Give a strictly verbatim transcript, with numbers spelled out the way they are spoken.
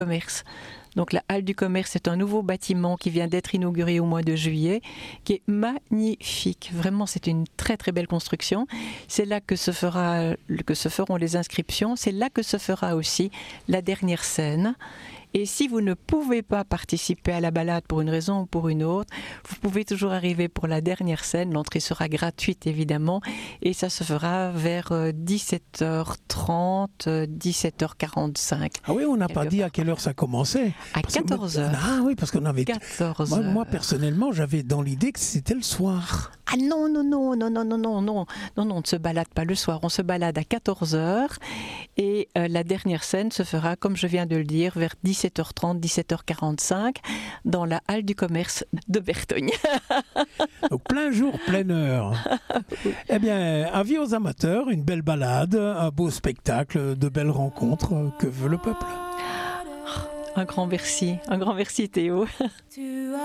Commerce. Donc la Halle du Commerce est un nouveau bâtiment qui vient d'être inauguré au mois de juillet, qui est magnifique. Vraiment, c'est une très très belle construction. C'est là que se fera, que se feront les inscriptions. C'est là que se fera aussi la dernière scène. Et si vous ne pouvez pas participer à la balade pour une raison ou pour une autre, vous pouvez toujours arriver pour la dernière scène. L'entrée sera gratuite évidemment et ça se fera vers dix-sept heures trente, dix-sept heures quarante-cinq. Ah oui, on n'a pas dit à quelle heure ça commençait. À quatorze heures. Ah oui, parce qu'on avait... quatorze moi, heures. moi, personnellement, j'avais dans l'idée que c'était le soir. Ah non, non, non, non, non, non, non, non, non, non, on ne se balade pas le soir, on se balade à quatorze heures et euh, la dernière scène se fera, comme je viens de le dire, vers dix-sept heures trente, dix-sept heures quarante-cinq dans la Halle du Commerce de Bertogne. Donc plein jour, pleine heure. Eh bien, avis aux amateurs, une belle balade, un beau spectacle, de belles rencontres, que veut le peuple. Un grand merci, un grand merci Théo.